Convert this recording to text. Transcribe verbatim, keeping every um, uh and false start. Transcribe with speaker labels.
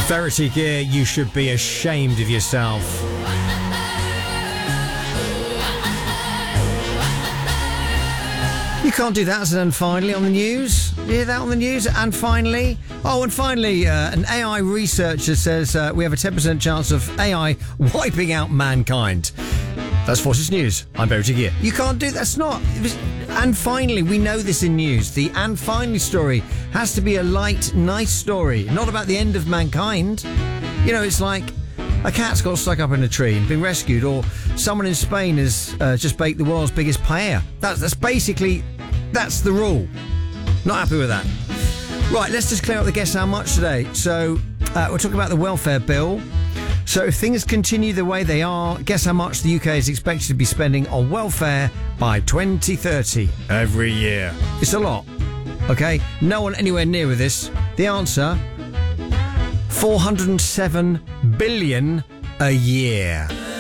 Speaker 1: Verity Gear, you should be ashamed of yourself. You can't do that as an and finally on the news. You hear that on the news? And finally? Oh, and finally, uh, an A I researcher says uh, we have a ten percent chance of A I wiping out mankind. That's Forces News. I'm Verity Gear. You can't do that. That's not. It was, and finally, we know this in news. The and finally story has to be a light, nice story, not about the end of mankind. You know, it's like a cat's got stuck up in a tree and been rescued, or someone in Spain has uh, just baked the world's biggest paella. That's, that's basically, that's the rule. Not happy with that. Right, let's just clear up the guess how much today. So, uh, we're talking about the welfare bill. So if things continue the way they are, guess how much the U K is expected to be spending on welfare by twenty thirty every year. It's a lot, okay? No one anywhere near with this. The answer, four hundred seven billion a year.